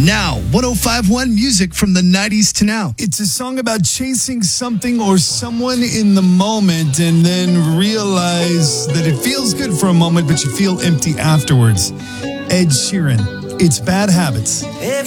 Now, 105.1 music from the 90s to now. It's a song about chasing something or someone in the moment and then realize that it feels good for a moment, but you feel empty afterwards. Ed Sheeran, It's Bad Habits.